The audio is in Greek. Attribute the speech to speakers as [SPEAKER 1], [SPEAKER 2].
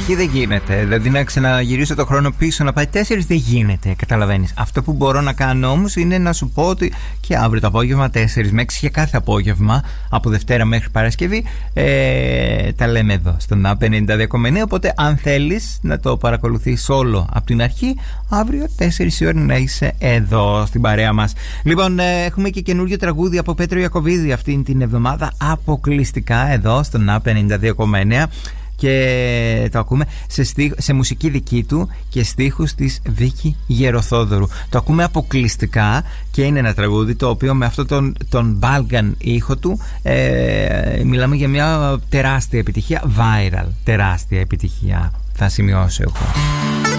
[SPEAKER 1] αρχή δεν γίνεται. Δηλαδή να ξαναγυρίσω το χρόνο πίσω να πάει 4 δεν γίνεται. Καταλαβαίνεις. Αυτό που μπορώ να κάνω όμως είναι να σου πω ότι και αύριο το απόγευμα 4 με 6 και κάθε απόγευμα από Δευτέρα μέχρι Παρασκευή τα λέμε εδώ στον A92,9. Οπότε αν θέλεις να το παρακολουθείς όλο από την αρχή, αύριο 4 η ώρα να είσαι εδώ στην παρέα μας. Λοιπόν, έχουμε και καινούριο τραγούδι από Πέτρο Ιακωβίδη αυτήν την εβδομάδα, αποκλειστικά εδώ στον A92,9. Και το ακούμε σε μουσική δική του και στίχους της Βίκη Γεροθόδωρου. Το ακούμε αποκλειστικά και είναι ένα τραγούδι το οποίο με αυτόν τον Balkan ήχο του μιλάμε για μια τεράστια επιτυχία, viral, τεράστια επιτυχία, θα σημειώσω εγώ.